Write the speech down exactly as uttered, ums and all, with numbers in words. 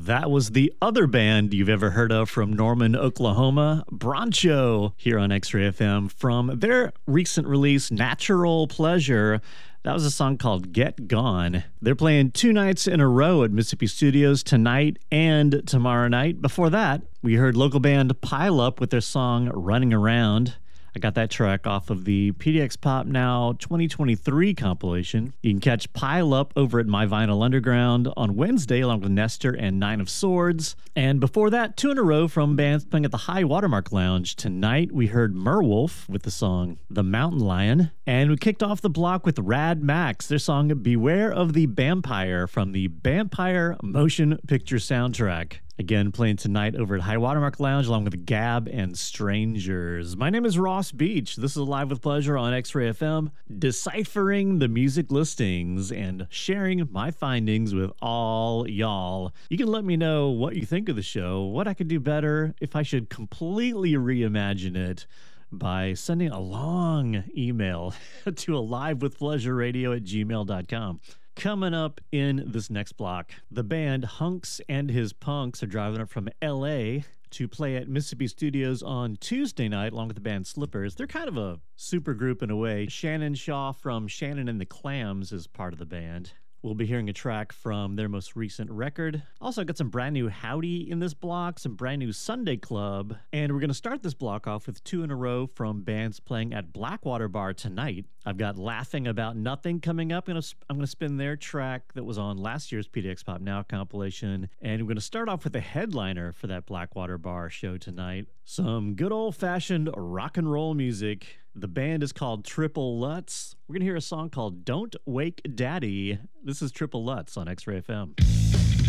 That was the other band you've ever heard of from Norman, Oklahoma, Broncho, here on X-Ray F M from their recent release, Natural Pleasure. That was a song called Get Gone. They're playing two nights in a row at Mississippi Studios tonight and tomorrow night. Before that, we heard local band Pile Up with their song Running Around. I got that track off of the P D X Pop Now twenty twenty-three compilation. You can catch Pile Up over at My Vinyl Underground on Wednesday along with Nestor and Nine of Swords. And before that, two in a row from bands playing at the High Watermark Lounge. Tonight, we heard Merwolf with the song The Mountain Lion. And we kicked off the block with Rad Max, their song Beware of the Vampire from the Vampire Motion Picture soundtrack. Again, playing tonight over at High Watermark Lounge along with Gab and Strangers. My name is Ross Beach. This is Live with Pleasure on X-Ray F M, deciphering the music listings and sharing my findings with all y'all. You can let me know what you think of the show, what I could do better, if I should completely reimagine it, by sending a long email to a livewithpleasureradio at gmail dot com. Coming up in this next block, the band Hunks and His Punks are driving up from L A to play at Mississippi Studios on Tuesday night along with the band Slippers. They're kind of a super group in a way. Shannon Shaw from Shannon and the Clams is part of the band. We'll be hearing a track from their most recent record. Also, got some brand new Howdy in this block, some brand new Sunday Club. And we're going to start this block off with two in a row from bands playing at Blackwater Bar tonight. I've got Laughing About Nothing coming up. I'm going to, I'm going to spin their track that was on last year's P D X Pop Now compilation. And we're going to start off with the headliner for that Blackwater Bar show tonight. Some good old-fashioned rock and roll music. The band is called Triple Lutz. We're going to hear a song called Don't Wake Daddy. This is Triple Lutz on X-Ray F M.